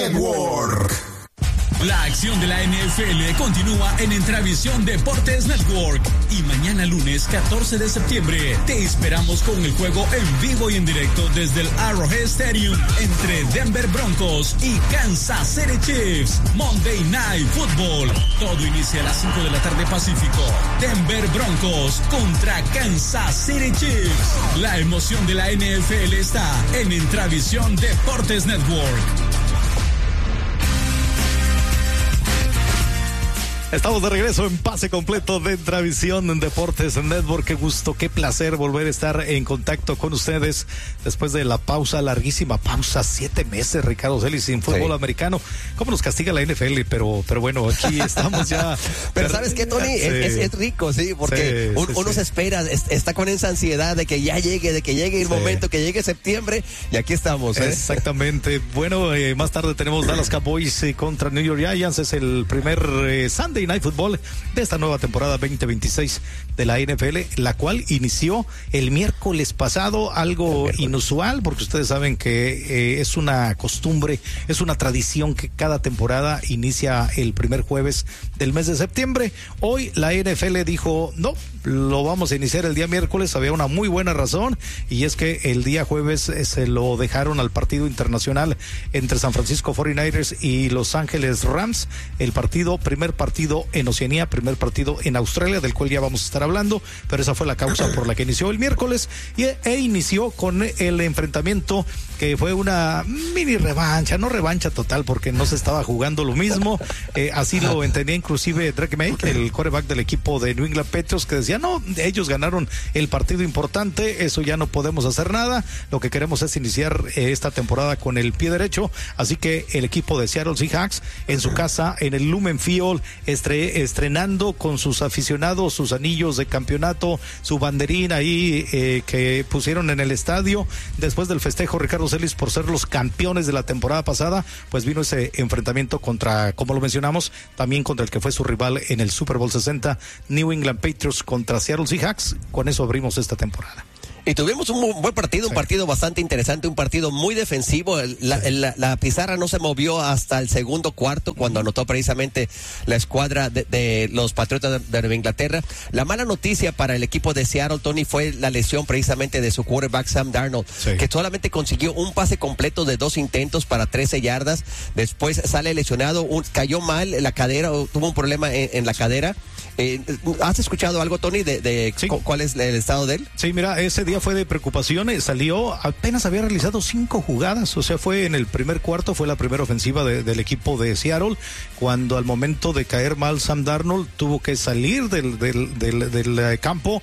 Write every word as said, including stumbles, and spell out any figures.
Network. La acción de la N F L continúa en Entravisión Deportes Network y mañana lunes catorce de septiembre te esperamos con el juego en vivo y en directo desde el Arrowhead Stadium entre Denver Broncos y Kansas City Chiefs. Monday Night Football. Todo inicia a las cinco de la tarde Pacífico. Denver Broncos contra Kansas City Chiefs. La emoción de la N F L está en Entravisión Deportes Network. Estamos de regreso en pase completo de Entravisión en Deportes Network. Qué gusto, qué placer volver a estar en contacto con ustedes después de la pausa, larguísima pausa, siete meses, Ricardo Celis, sin fútbol sí. americano. ¿Cómo nos castiga la N F L? Pero, pero bueno, aquí estamos ya. Pero ¿sabes qué, Tony? Sí. Es, es rico, sí, porque sí, un, sí, uno sí. se espera, es, está con esa ansiedad de que ya llegue, de que llegue el sí. momento, que llegue septiembre, y aquí estamos. ¿eh? Exactamente. Bueno, eh, más tarde tenemos Dallas Cowboys eh, contra New York Giants. Es el primer eh, Sunday Night Football de esta nueva temporada veinte veintiséis de la N F L, la cual inició el miércoles pasado, algo inusual porque ustedes saben que eh, es una costumbre, es una tradición que cada temporada inicia el primer jueves del mes de septiembre. Hoy la N F L dijo, no, lo vamos a iniciar el día miércoles. Había una muy buena razón, y es que el día jueves eh, se lo dejaron al partido internacional entre San Francisco cuarenta y nueve ers y Los Ángeles Rams, el partido, primer partido en Oceanía, primer partido en Australia, del cual ya vamos a estar hablando, pero esa fue la causa por la que inició el miércoles, y e inició con el enfrentamiento que fue una mini revancha, no revancha total porque no se estaba jugando lo mismo, eh, así lo entendía inclusive Drake May, el quarterback del equipo de New England Patriots, que decía, no, ellos ganaron el partido importante, eso ya no podemos hacer nada, lo que queremos es iniciar eh, esta temporada con el pie derecho, así que el equipo de Seattle Seahawks en su casa, en el Lumen Field, estre, estrenando con sus aficionados sus anillos de campeonato, su banderín ahí eh, que pusieron en el estadio, después del festejo, Ricardo Celis, por ser los campeones de la temporada pasada, pues vino ese enfrentamiento contra, como lo mencionamos, también contra el que fue su rival en el Super Bowl sesenta, New England Patriots contra Seattle Seahawks. Con eso abrimos esta temporada. Y tuvimos un buen partido, sí. un partido bastante interesante, un partido muy defensivo. La, sí. la, la pizarra no se movió hasta el segundo cuarto, cuando anotó precisamente la escuadra de, de los Patriotas de Nueva Inglaterra. La mala noticia para el equipo de Seattle, Tony, fue la lesión precisamente de su quarterback Sam Darnold, sí. que solamente consiguió un pase completo de dos intentos para trece yardas. Después sale lesionado, un, cayó mal la cadera, tuvo un problema en, en la cadera. Eh, ¿Has escuchado algo, Tony, de, de sí. cuál es el estado de él? Sí, mira, ese día fue de preocupación, salió, apenas había realizado cinco jugadas, o sea, fue en el primer cuarto, fue la primera ofensiva de, del equipo de Seattle, cuando al momento de caer mal Sam Darnold tuvo que salir del, del, del, del campo,